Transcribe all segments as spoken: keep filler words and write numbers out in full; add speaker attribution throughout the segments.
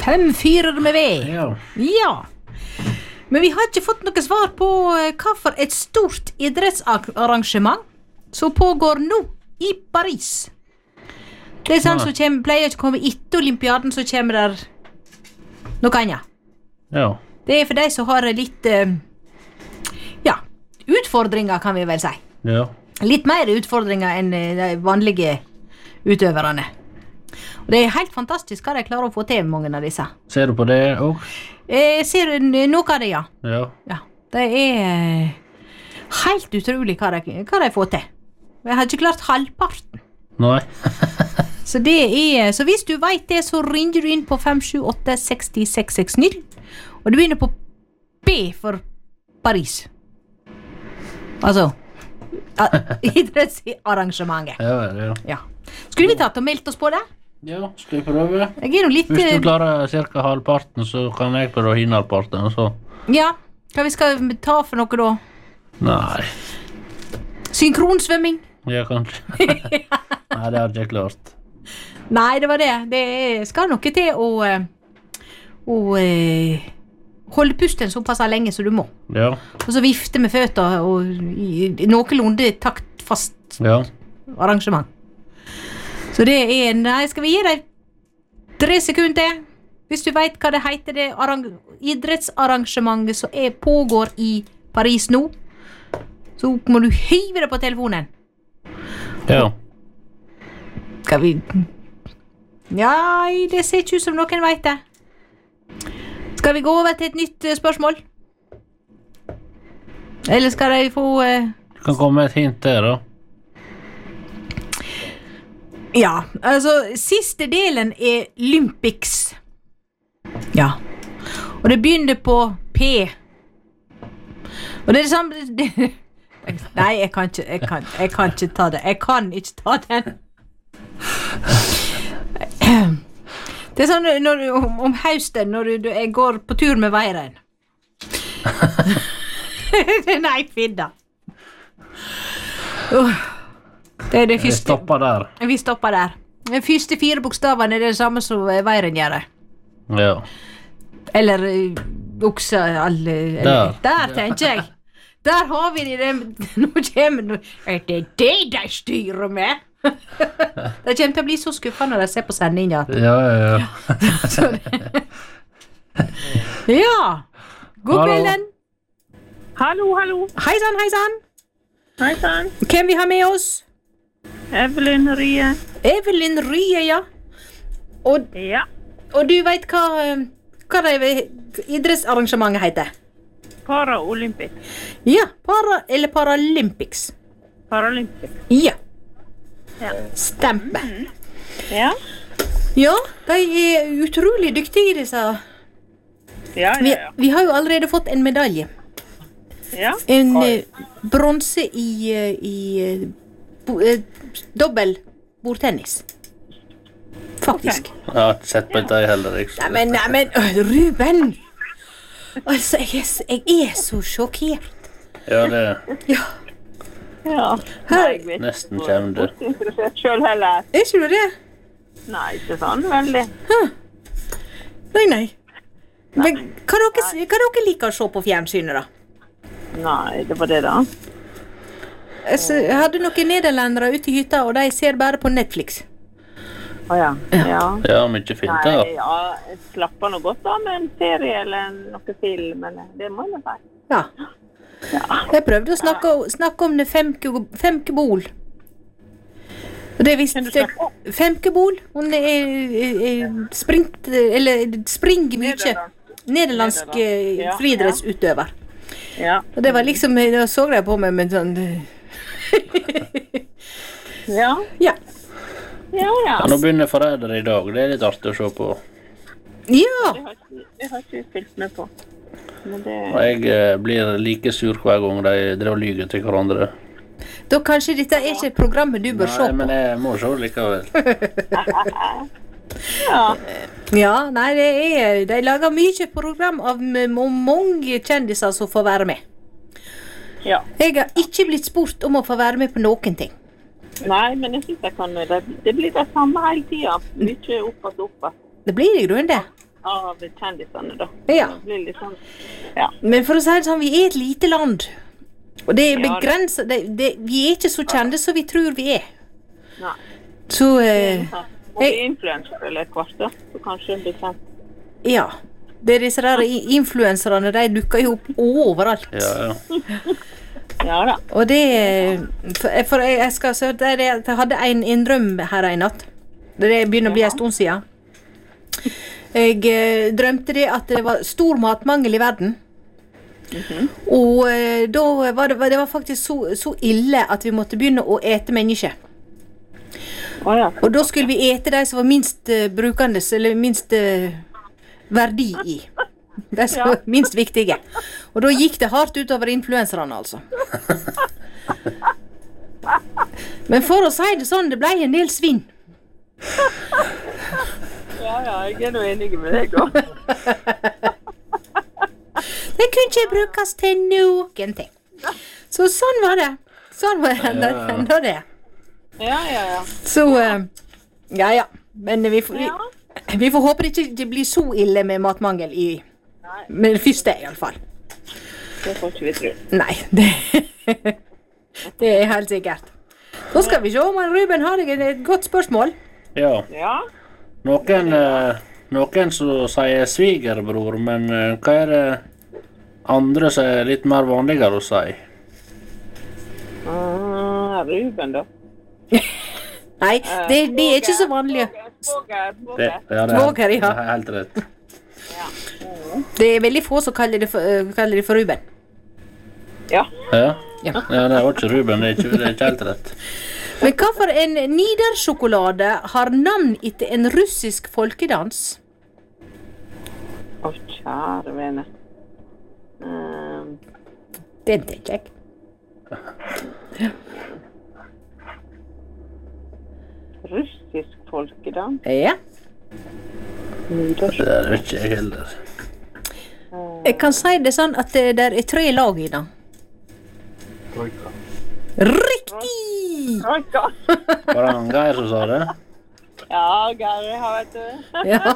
Speaker 1: Fem fyrer med ved.
Speaker 2: Ja.
Speaker 1: Ja. Men vi har ikke fått noe svar på eh, hva for et stort idrettsarrangement som pågår nå i Paris. Det er sånn som kommer, pleier ikke å komme etter olympiaden, så kommer der noe annet.
Speaker 2: Ja.
Speaker 1: Det er for de som har litt, eh, ja, utfordringer kan vi vel si.
Speaker 2: Ja.
Speaker 1: Litt mer utfordringer enn eh, de vanlige utøverne. Og det er helt fantastisk hva de klarer å få til, mange av disse.
Speaker 2: Ser du på det også?
Speaker 1: Jeg ser noe av det, ja.
Speaker 2: Ja.
Speaker 1: Ja, det er eh, helt utrolig hva de, hva de får til. Jeg har ikke klart halvparten.
Speaker 2: Nei.
Speaker 1: Så det er, så hvis du vet det, så ringer du inn på fem sju åtte seks seks seks null, og du begynner på B for Paris. Altså, idrettsarrangementet.
Speaker 2: Ja, ja.
Speaker 1: Ja. Skulle vi tatt og meldt oss på det?
Speaker 2: Ja, skal vi prøve?
Speaker 1: Jeg er jo litt...
Speaker 2: Hvis du klarer cirka halvparten, så kan jeg prøve hin halvparten, og så...
Speaker 1: Ja, hva vi skal ta for noe da?
Speaker 2: Nei.
Speaker 1: Synkronsvømming?
Speaker 2: Ja, kanskje. Nei, det har jeg klart.
Speaker 1: Nei, det var det. Det skal noe til å, å holde pusten såpass lenge som du må.
Speaker 2: Ja.
Speaker 1: Og så vifte med føtter og i, i noenlunde taktfast
Speaker 2: Ja.
Speaker 1: arrangement. Så det er... Nei, skal vi gi deg tre sekunder? Hvis du vet hva det heter, det arrang, idrettsarrangementet som er, pågår i Paris nå, så må du hive det på telefonen.
Speaker 2: Ja.
Speaker 1: Skal vi... Ja, det ser ikke ut som noen vet det. Skal vi gå over til et nytt uh, spørsmål? Eller skal de få... Uh...
Speaker 2: Du kan komme med et hint der, da.
Speaker 1: Ja, altså, siste delen er Olympics. Ja. Og det begynner på P. Og det er det samme... Det... Nei, jeg kan, ikke, jeg, kan, jeg kan ikke ta det. Jeg kan ikke ta den. Det er sånn når du, om, om høsten, når du, du, jeg går på tur med veiren. Nei, fidda. Uh, det er det første.
Speaker 2: Vi stopper der.
Speaker 1: Vi stopper der. De første fire bokstavene er det samme som veiren gjør det.
Speaker 2: Ja.
Speaker 1: Eller okse, alle...
Speaker 2: Der.
Speaker 1: Der, tenker jeg. Der har vi det. Nå kommer det. Er det det de styrer med? Det kommer til å bli så skuffende når de ser på sendingen.
Speaker 2: Ja, ja, ja.
Speaker 1: Ja. God kvelden.
Speaker 3: Hallo, hallo.
Speaker 1: Hei sann, hei sann.
Speaker 3: Hei sann.
Speaker 1: Hvem vi har med oss?
Speaker 3: Evelyn Rye.
Speaker 1: Evelyn Rye, ja. Og,
Speaker 3: Ja.
Speaker 1: og du vet hva, hva det idrettsarrangementet heter?
Speaker 3: Paralympic.
Speaker 1: Ja, para, eller Paralympics.
Speaker 3: Paralympic.
Speaker 1: Ja,
Speaker 3: Ja.
Speaker 1: stemmer.
Speaker 3: Ja.
Speaker 1: Ja, de er utrolig dyktige, disse.
Speaker 3: Ja,
Speaker 1: Vi,
Speaker 3: ja, ja.
Speaker 1: vi har jo allerede fått en medalje.
Speaker 3: Ja.
Speaker 1: En
Speaker 3: Oi.
Speaker 1: eh, bronse i, eh, i eh, bo, eh, dobbel bordtennis. Faktisk.
Speaker 2: Jeg har ikke sett på dette heller, ikke?
Speaker 1: Nei, men, nei, men, øh, Ruben! Altså, jeg er, s- jeg er så sjokkert.
Speaker 2: Ja, det
Speaker 1: Ja,
Speaker 3: Ja.
Speaker 1: Hei.
Speaker 3: Nei, jeg vet
Speaker 2: nesten
Speaker 3: ikke.
Speaker 2: kommer det.
Speaker 3: Jeg er ikke interessert selv heller.
Speaker 1: er ikke du det?
Speaker 3: Nei, ikke sånn veldig.
Speaker 1: Nei, nei. Men hva dere, s- hva dere liker å se på fjernsynet, da?
Speaker 3: Nei, det var det da.
Speaker 1: Altså, jeg hadde noen nederlendere ute i hytta, og de ser bare på Netflix.
Speaker 3: Åja. Ja.
Speaker 2: Ja, mye fint
Speaker 3: Nei,
Speaker 2: da.
Speaker 3: ja, jeg slapper noe godt da med en serie eller noe film, eller det må jeg si.
Speaker 1: Ja. Jeg prøvde å snakke, snakke om det femke, femkebol. Og det
Speaker 3: Kan du
Speaker 1: visste
Speaker 3: snakke om?
Speaker 1: femkebol. Hun er, er, er springt, eller springer mye.
Speaker 3: Nederland.
Speaker 1: Nederlandsk
Speaker 3: Nederland.
Speaker 1: eh,
Speaker 3: Ja,
Speaker 1: friidrettsutøver.
Speaker 3: Ja.
Speaker 1: Og det var liksom, da så jeg på meg med sånn...
Speaker 3: Ja.
Speaker 1: Ja.
Speaker 3: Ja, ja.
Speaker 2: Ja, nå begynner Forræder i dag. Det er litt artig å se på.
Speaker 1: Ja.
Speaker 3: Det har ikke, det har ikke jeg spilt med på. Men det...
Speaker 2: Og jeg eh, blir like sur hver gang de driver og lyger til hverandre.
Speaker 1: Da kanskje dette er ikke programmet du bør se
Speaker 2: Nei,
Speaker 1: på.
Speaker 2: men jeg må se det likevel.
Speaker 3: Ja.
Speaker 1: Ja, nei, det er, de lager mye program av m- om mange kjendiser som får være med.
Speaker 3: Ja.
Speaker 1: Jeg har ikke blitt spurt om å få være med på noen ting.
Speaker 3: Nei, men jeg synes jeg kan... Det, det blir det samme hele tiden. Mye opp og opp.
Speaker 1: Det blir i grunnen det.
Speaker 3: av kjendisene da.
Speaker 1: Ja.
Speaker 3: Det blir litt sånn, ja.
Speaker 1: Men for å si det sånn, vi er et lite land. Og det er
Speaker 3: Ja, det-
Speaker 1: begrenset, det, det, vi er ikke så kjente som vi tror vi er.
Speaker 3: Nei.
Speaker 1: Så, eh,
Speaker 3: Må bli influencer eller et kvart da, så kanskje det blir kjent.
Speaker 1: ja. Det er disse der i- influenserne, de dukker jo opp overalt.
Speaker 2: Ja, ja.
Speaker 3: Ja da.
Speaker 1: Og det, for, for jeg, jeg skal så det er det at jeg hadde en, en drøm her en natt. Det begynner å bli en stund siden. Jeg eh, drømte det at det var stor matmangel i verden. Og eh, da var det, det var faktisk så, så ille at vi måtte begynne å ete mennesker.
Speaker 3: Å ja.
Speaker 1: Og da skulle vi ete de som var minst uh, brukandes, eller minst uh, verdi i. De som var minst viktige. Og da gikk det hardt utover influenserne, altså. Men for å si det sånn, det ble en del svinn.
Speaker 3: Ja, ja, jeg er nå enig med deg da.
Speaker 1: Det kunne ikke brukes til noen ting. Så sånn var det. Sånn var det enda, enda det.
Speaker 3: Ja, ja, ja.
Speaker 1: Så, uh, ja, ja. Men vi, får- vi,
Speaker 3: Ja.
Speaker 1: vi får håpe det ikke det blir så ille med matmangel i, med det første i alle fall.
Speaker 3: Det får ikke vi tro.
Speaker 1: Nei, det, det er helt sikkert. Da skal vi se om han Ruben har deg et godt spørsmål.
Speaker 2: ja.
Speaker 3: Ja.
Speaker 2: Noen, eh, noen som sier svigerbror, men eh, hva er det andre som er litt mer vanligere å si?
Speaker 3: Ah, Ruben da.
Speaker 1: Nei, det, det er ikke så vanlig.
Speaker 3: Svoger,
Speaker 2: Det,
Speaker 3: svoger.
Speaker 2: ja, det,
Speaker 1: Svoger,
Speaker 2: er,
Speaker 1: ja.
Speaker 2: det er helt rett.
Speaker 1: Det er veldig få som kaller det for, øh, kaller det for Ruben.
Speaker 3: Ja.
Speaker 2: Ja.
Speaker 1: Ja.
Speaker 2: ja, det var ikke Ruben, det er ikke, det er ikke helt rett.
Speaker 1: Men hva for en nidersjokolade har navn etter en russisk folkedans?
Speaker 3: Å, kjære vene. Um,
Speaker 1: Den tenker jeg.
Speaker 3: russisk folkedans.
Speaker 1: Ja.
Speaker 3: Nyders.
Speaker 2: Det er ikke jeg heller.
Speaker 1: Jeg kan si det sånn at det der er tre lag i den. Riktig!
Speaker 3: Troika.
Speaker 2: Var det han Geir som sa det?
Speaker 3: Ja, Gary har vet du.
Speaker 1: Ja.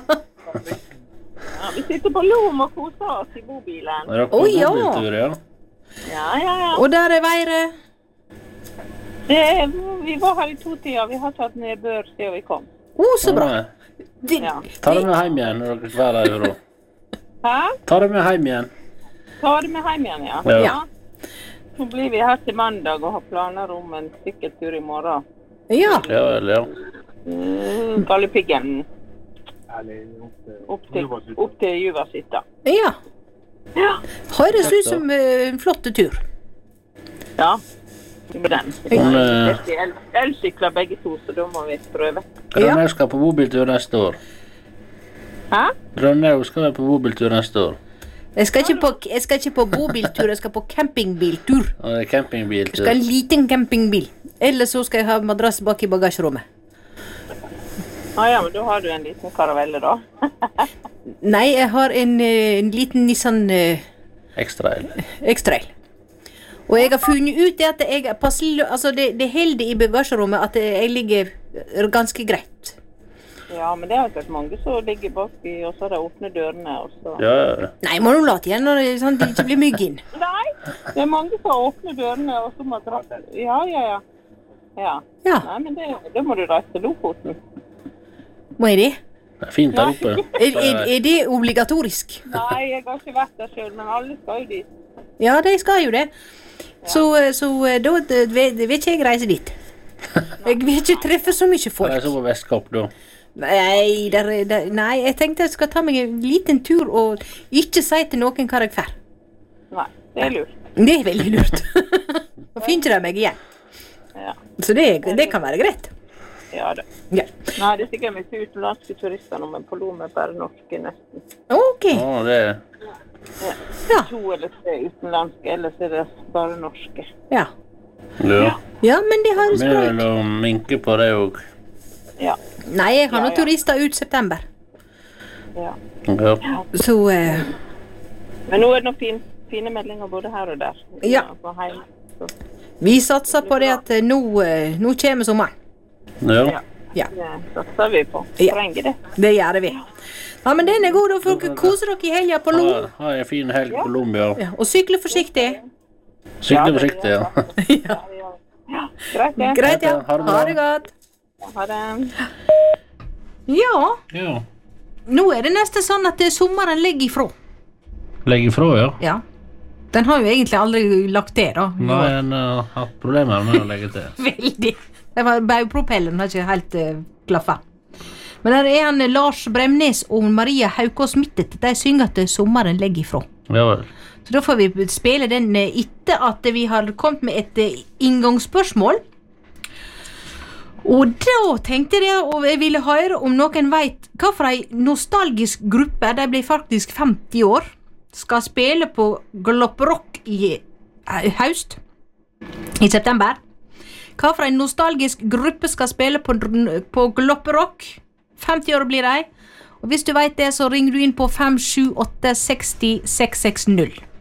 Speaker 3: Ja, vi sitter på Lom og koser oss i bobilen.
Speaker 2: Var dere på
Speaker 1: Å, ja.
Speaker 2: bobiltur, ja?
Speaker 3: Ja, ja, ja.
Speaker 1: Og der er været.
Speaker 3: Det, vi var her i to tider. Vi har ikke hatt nedbør siden vi kom.
Speaker 1: Å, så bra.
Speaker 2: Ta
Speaker 1: Det,
Speaker 3: Ja.
Speaker 2: med- Ta det med hjem igjen når dere er der, da.
Speaker 3: Hæ?
Speaker 2: Ta det med hjem igjen.
Speaker 3: Ta det med hjem igjen, ja.
Speaker 2: Ja.
Speaker 3: Så blir vi her til mandag og har planer om en sykkeltur i morgen.
Speaker 1: ja.
Speaker 2: Ja vel, ja.
Speaker 3: Mm, Galdhøpiggen. Opp til, opp til Juvashytta.
Speaker 1: Ja.
Speaker 3: Ja.
Speaker 1: Høres ut som øh, en flott tur.
Speaker 3: Ja. Med den.
Speaker 2: Hun, eh,
Speaker 3: Vi el elsykler begge to, så da må vi prøve.
Speaker 2: Rønnaug skal på bobiltur neste år.
Speaker 3: Hæ?
Speaker 2: Rønnaug skal være på bobiltur neste år.
Speaker 1: Jeg skal ikke på, jeg skal ikke på bobiltur, jeg skal på campingbiltur.
Speaker 2: Og det er campingbiltur.
Speaker 1: Jeg skal ha en liten campingbil. Eller så skal jeg ha madrass bak i bagasjerommet.
Speaker 3: Ah, ja, men da har du en liten karavelle, da.
Speaker 1: Nei, jeg har en, øh, en liten Nissan øh,
Speaker 2: X-Trail.
Speaker 1: X-Trail. Og jeg har funnet ut det at jeg er passelig, altså det, det holder i bagasjerommet at jeg ligger ganske greit.
Speaker 3: Ja, men det har jeg sett mange som ligger baki, og så har de åpnet dørene, og så...
Speaker 2: Ja,
Speaker 1: Nei, må du late igjen når det, sånn, det ikke blir mygg inn.
Speaker 3: Nei, det er mange som har åpnet dørene, og så må dra... Ja, ja, ja. Ja.
Speaker 1: Ja,
Speaker 3: Nei, men det, da må du reise til Lofoten.
Speaker 1: må jeg det?
Speaker 2: det er fint der oppe.
Speaker 1: Er, er, er det obligatorisk?
Speaker 3: Nei, jeg har ikke vært der selv, men alle skal jo dit.
Speaker 1: Ja, de skal jo det. Så, så da da vil vil ikke jeg reise dit. Jeg vil ikke treffe så mye
Speaker 2: Jeg
Speaker 1: folk.
Speaker 2: reiser på Vestkapp da.
Speaker 1: Nei, der, er- der, nei, jeg tenkte jeg skal ta meg en liten tur og ikke si til noen hva jeg fer.
Speaker 3: Nei, det er lurt.
Speaker 1: Det er veldig lurt. Da finner de meg igjen.
Speaker 3: Ja,
Speaker 1: Så det, det kan være greit.
Speaker 3: ja da.
Speaker 1: Ja.
Speaker 3: Nei, det er sikkert mye utenlandske turister nå, men på Lom er bare norske nesten.
Speaker 1: Ok.
Speaker 2: Å, det er...
Speaker 1: Ja.
Speaker 3: To eller tre utenlandske, ellers er det bare norske.
Speaker 1: Ja.
Speaker 2: Ja.
Speaker 1: Ja, men det høres bra
Speaker 2: Begynner
Speaker 1: ut.
Speaker 2: vel å minke på det òg.
Speaker 3: Ja,
Speaker 1: Nei, jeg har
Speaker 3: Ja,
Speaker 1: noen
Speaker 3: ja.
Speaker 1: turister ut september.
Speaker 3: ja.
Speaker 2: Ja.
Speaker 1: Så eh,
Speaker 3: Men nå er det noen fin, fine meldinger både her og der.
Speaker 1: Ja.
Speaker 3: På heim, så.
Speaker 1: vi satser på det at eh, nå, eh, nå kommer sommeren.
Speaker 2: Ja.
Speaker 3: Ja.
Speaker 1: Ja.
Speaker 3: Det satser vi på.
Speaker 1: Ja.
Speaker 3: Trenger det.
Speaker 1: Det gjør vi. Ja, men den er god, da får dere kose dere i helga på Lo.
Speaker 2: Ha, ha en fin helg på Colombia.
Speaker 1: Ja, og sykle forsiktig.
Speaker 2: Sykle forsiktig, ja.
Speaker 1: Ja.
Speaker 3: Ja, greit det.
Speaker 1: Greit, ja.
Speaker 2: Ha det bra.
Speaker 1: Ha det godt.
Speaker 3: Ha det.
Speaker 1: Ja,
Speaker 2: Ja.
Speaker 1: nå er det nesten sånn at eh, sommeren legger ifra.
Speaker 2: Legg ifra, ja.
Speaker 1: Ja. Den har jo egentlig aldri lagt det, da.
Speaker 2: Nå har en uh, hatt problemer med å legge til.
Speaker 1: Veldig. Det var baugpropellen har ikke helt uh, klaffa. Men der er han eh, Lars Bremnes og Maria Haukås Mittet. De synger at eh, sommeren legger ifra.
Speaker 2: Ja vel.
Speaker 1: Så da får vi spille den eh, etter at vi har kommet med et eh, inngangsspørsmål. Og da tenkte jeg og jeg ville høre om noen vet hva for en nostalgisk gruppe, de blir faktisk femti år, skal spille på Glopperock i eh, høst, i september. Hva for en nostalgisk gruppe skal spille på, på Glopperock? femti år blir de. Og hvis du vet det, så ringer du inn på fem sju åtte seks null seks seks null.